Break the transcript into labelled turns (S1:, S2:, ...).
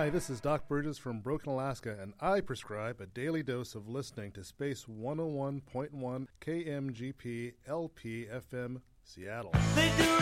S1: Hi, this is Doc Burgess from Broken, Alaska, and I prescribe a daily dose of listening to Space 101.1 KMGP LP FM Seattle.
S2: They do